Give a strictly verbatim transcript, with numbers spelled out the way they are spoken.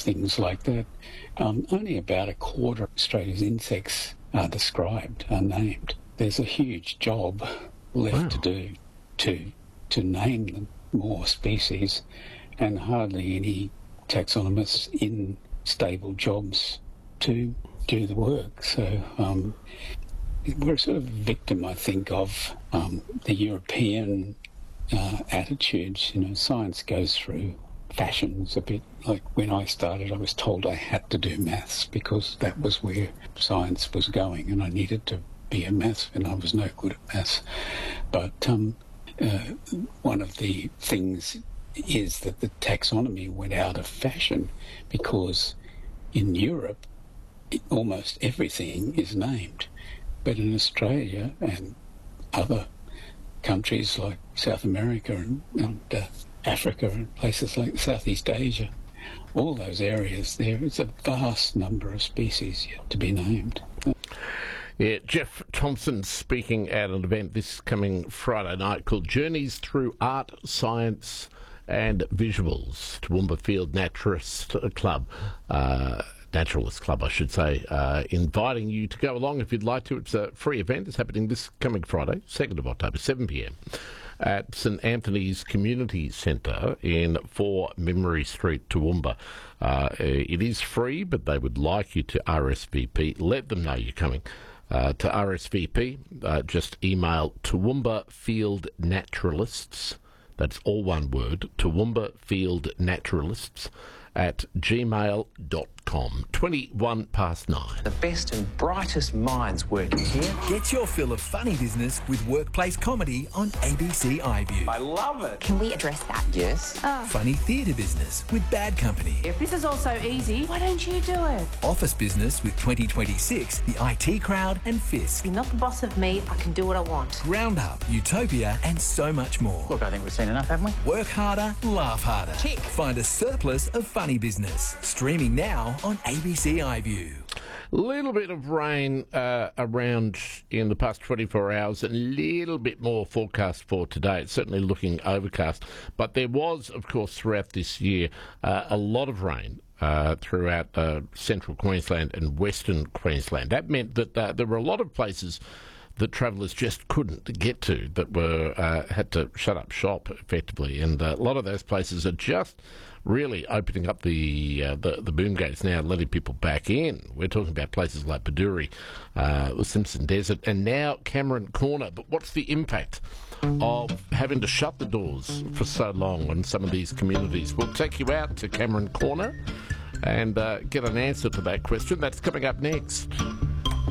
things like that. Um, only about a quarter of Australia's insects are described, are named. There's a huge job left wow. to do to to name them more species, and hardly any taxonomists in stable jobs to do the work. So um, we're sort of a victim, I think, of um, the European uh, attitudes. You know, science goes through fashions a bit. Like when I started, I was told I had to do maths because that was where science was going, and I needed to be a maths, and I was no good at maths. But um, uh, one of the things is that the taxonomy went out of fashion because in Europe, it, almost everything is named. But in Australia and other countries like South America and, and uh, Africa and places like Southeast Asia, all those areas, there is a vast number of species yet to be named. Yeah, Jeff Thompson speaking at an event this coming Friday night called Journeys Through Art, Science and Visuals, Toowoomba Field Naturalist Club. Uh, Naturalist Club, I should say, uh, inviting you to go along if you'd like to. It's a free event. It's happening this coming Friday, second of October, seven p m at St Anthony's Community Centre in four Memory Street, Toowoomba. Uh, it is free, but they would like you to R S V P. Let them know you're coming. Uh, to R S V P, uh, just email Toowoomba Field Naturalists, that's all one word, Toowoomba Field Naturalists at gmail dot com. twenty-one past nine. The best and brightest minds working here. Get your fill of funny business with workplace comedy on A B C iView. I love it. Can we address that? Yes. Oh. Funny theatre business with Bad Company. If this is all so easy, why don't you do it? Office business with twenty twenty-six, the I T Crowd and Fisk. You're not the boss of me. I can do what I want. Roundup, Utopia and so much more. Look, I think we've seen enough, haven't we? Work harder, laugh harder. Tick. Find a surplus of funny business. Streaming now on A B C iView. A little bit of rain uh, around in the past twenty-four hours, and a little bit more forecast for today. It's certainly looking overcast. But there was, of course, throughout this year, uh, a lot of rain uh, throughout uh, central Queensland and western Queensland. That meant that uh, there were a lot of places that travellers just couldn't get to, that were uh, had to shut up shop effectively, and uh, a lot of those places are just really opening up the, uh, the the boom gates now, letting people back in. We're talking about places like Bedourie, uh, the Simpson Desert, and now Cameron Corner. But what's the impact of having to shut the doors for so long on some of these communities? We'll take you out to Cameron Corner and uh, get an answer to that question. That's coming up next.